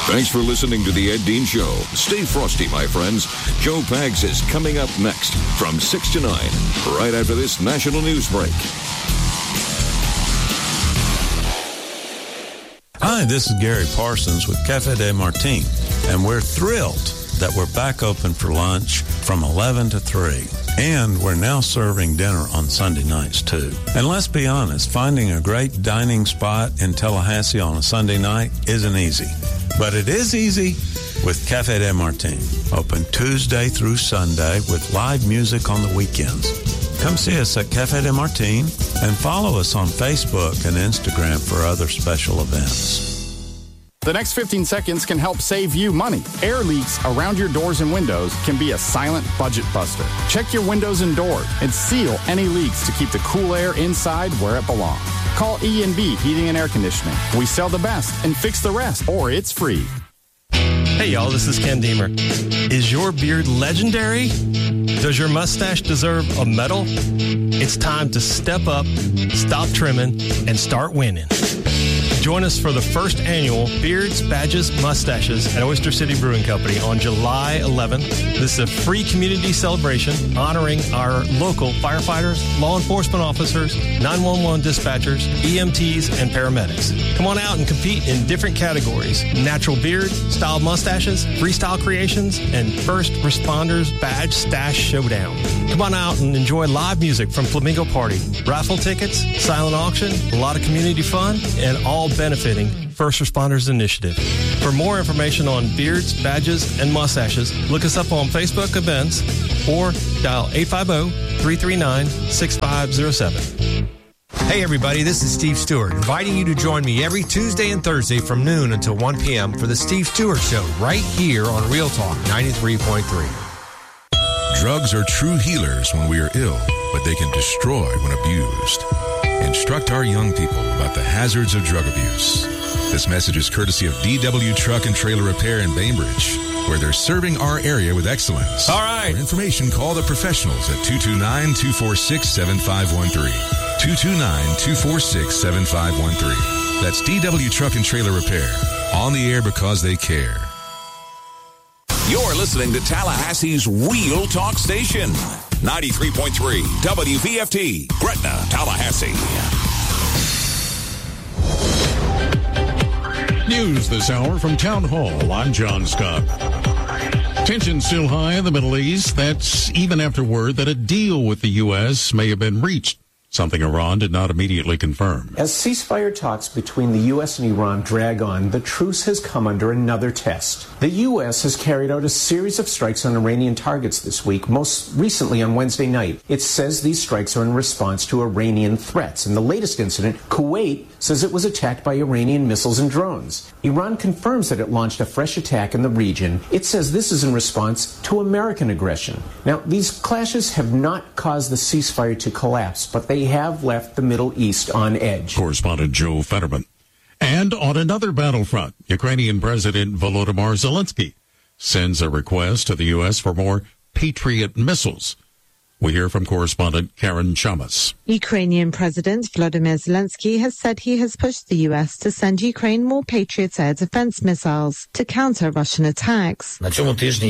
Thanks for listening to The Ed Dean Show. Stay frosty, my friends. Joe Pags is coming up next from 6 to 9, right after this national news break. Hi, this is Gary Parsons with Café de Martin, and we're thrilled that we're back open for lunch from 11 to 3. And we're now serving dinner on Sunday nights, too. And let's be honest, finding a great dining spot in Tallahassee on a Sunday night isn't easy. But it is easy with Café de Martin. Open Tuesday through Sunday with live music on the weekends. Come see us at Café de Martin and follow us on Facebook and Instagram for other special events. The next 15 seconds can help save you money. Air leaks around your doors and windows can be a silent budget buster. Check your windows and doors and seal any leaks to keep the cool air inside where it belongs. Call E&B Heating and Air Conditioning. We sell the best and fix the rest, or it's free. Hey, y'all, this is Ken Deemer. Is your beard legendary? Does your mustache deserve a medal? It's time to step up, stop trimming, and start winning. Join us for the first annual Beards, Badges, Mustaches at Oyster City Brewing Company on July 11th. This is a free community celebration honoring our local firefighters, law enforcement officers, 911 dispatchers, EMTs, and paramedics. Come on out and compete in different categories: natural beard, styled mustaches, freestyle creations, and first responders badge stash showdown. Come on out and enjoy live music from Flamingo Party, raffle tickets, silent auction, a lot of community fun, and all benefiting First Responders Initiative. For more information on beards, badges, and mustaches, look us up on Facebook events or dial 850-339-6507. Hey everybody, this is Steve Stewart, inviting you to join me every Tuesday and Thursday from noon until 1 p.m. for the Steve Stewart Show right here on Real Talk 93.3. Drugs are true healers when we are ill, but they can destroy when abused. Instruct our young people about the hazards of drug abuse. This message is courtesy of DW Truck and Trailer Repair in Bainbridge, where they're serving our area with excellence. All right. For information, call the professionals at 229-246-7513. 229-246-7513. That's DW Truck and Trailer Repair. On the air because they care. You're listening to Tallahassee's Real Talk Station. 93.3 WVFT, Gretna, Tallahassee. News this hour from Town Hall. I'm John Scott. Tension still high in the Middle East. That's even after word that a deal with the U.S. may have been reached, something Iran did not immediately confirm. As ceasefire talks between the U.S. and Iran drag on, the truce has come under another test. The U.S. has carried out a series of strikes on Iranian targets this week, most recently on Wednesday night. It says these strikes are in response to Iranian threats. In the latest incident, Kuwait says it was attacked by Iranian missiles and drones. Iran confirms that it launched a fresh attack in the region. It says this is in response to American aggression. Now, these clashes have not caused the ceasefire to collapse, but they have left the Middle East on edge. Correspondent Joe Fetterman. And on another battlefront, Ukrainian President Volodymyr Zelensky sends a request to the U.S. for more Patriot missiles. We hear from correspondent Karen Chamas. Ukrainian President Volodymyr Zelensky has said he has pushed the U.S. to send Ukraine more Patriot air defense missiles to counter Russian attacks. In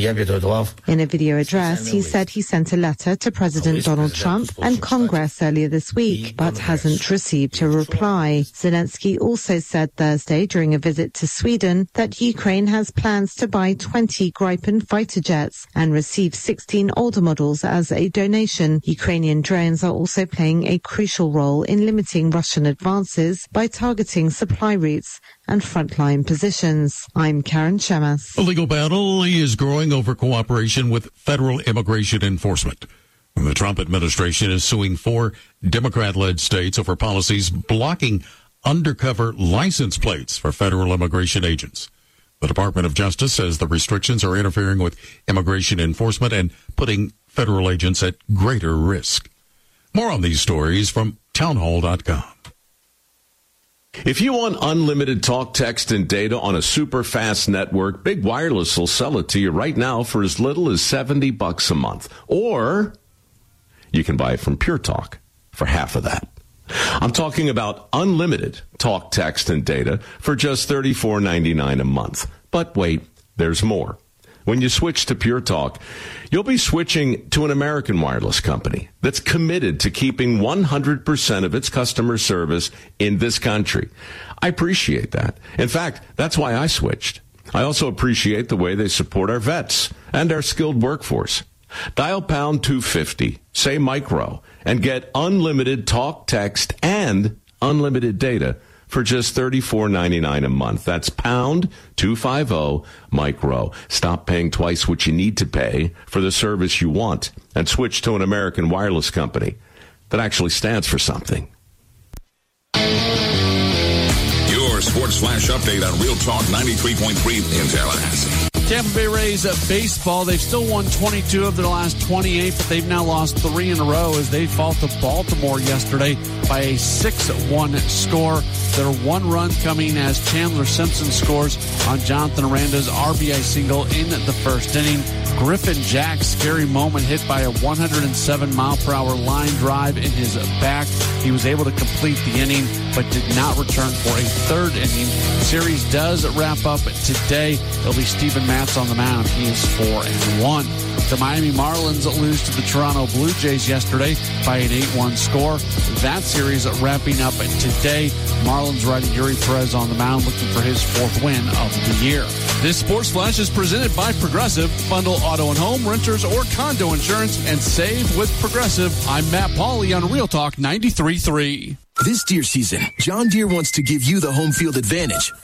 a video address, he said he sent a letter to President Donald Trump and Congress earlier this week, but hasn't received a reply. Zelensky also said Thursday during a visit to Sweden that Ukraine has plans to buy 20 Gripen fighter jets and receive 16 older models as a donation. Ukrainian drones are also playing a crucial role in limiting Russian advances by targeting supply routes and frontline positions. I'm Karen Chamas. A legal battle is growing over cooperation with federal immigration enforcement. The Trump administration is suing 4 Democrat-led states over policies blocking undercover license plates for federal immigration agents. The Department of Justice says the restrictions are interfering with immigration enforcement and putting federal agents at greater risk. More on these stories from townhall.com. If you want unlimited talk, text, and data on a super fast network, Big Wireless will sell it to you right now for as little as $70 a month. Or you can buy it from Pure Talk for half of that. I'm talking about unlimited talk, text, and data for just $34.99 a month. But wait, there's more. When you switch to Pure Talk, you'll be switching to an American wireless company that's committed to keeping 100% of its customer service in this country. I appreciate that. In fact, that's why I switched. I also appreciate the way they support our vets and our skilled workforce. Dial pound 250, say micro, and get unlimited talk, text, and unlimited data for just $34.99 a month. That's pound 250 micro. Stop paying twice what you need to pay for the service you want and switch to an American wireless company that actually stands for something. Your Sports Flash update on Real Talk 93.3 in Tallahassee. Tampa Bay Rays baseball, they've still won 22 of their last 28, but they've now lost 3 in a row as they fall to Baltimore yesterday by a 6-1 score. Their one run coming as Chandler Simpson scores on Jonathan Aranda's RBI single in the first inning. Griffin Jack's scary moment hit by a 107-mile-per-hour line drive in his back. He was able to complete the inning, but did not return for a third inning. The series does wrap up today. It'll be Steven Matz on the mound. He is 4-1. The Miami Marlins lose to the Toronto Blue Jays yesterday by an 8-1 score. That series wrapping up today. Marlins righty Yuri Perez on the mound looking for his 4th win of the year. This Sports Flash is presented by Progressive. Bundle auto and home, renters, or condo insurance and save with Progressive. I'm Matt Pauley on Real Talk 93.3. This deer season, John Deere wants to give you the home field advantage.